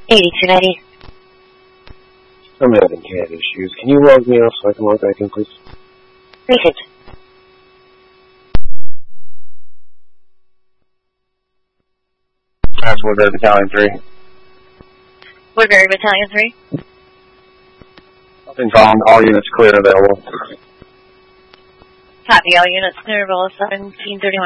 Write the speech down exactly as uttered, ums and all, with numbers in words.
eighty-two ninety. I'm having cat issues. Can you log me off so I can log back in, please? Received. That's Woodbury Battalion three. Woodbury Battalion three. Nothing found. All units clear available. Copy, all units clear available, seventeen thirty-one.